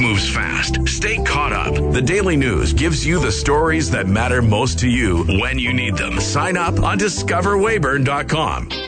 moves fast. Stay caught up. The Daily News gives you the stories that matter most to you when you need them. Sign up on discoverwayburn.com.